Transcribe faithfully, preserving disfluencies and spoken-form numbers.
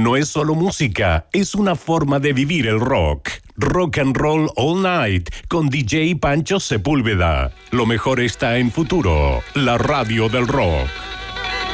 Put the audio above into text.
no es solo música, es una forma de vivir el rock. Rock and Roll All Night con D J Pancho Sepúlveda. Lo mejor está en Futuro, la radio del rock.